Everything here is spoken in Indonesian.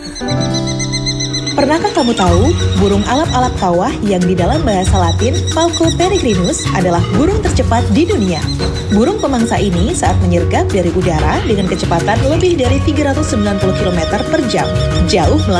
Pernahkah kamu tahu, burung alap-alap kawah yang di dalam bahasa Latin Falco peregrinus adalah burung tercepat di dunia. Burung pemangsa ini saat menyergap dari udara dengan kecepatan lebih dari 390 km per jam, jauh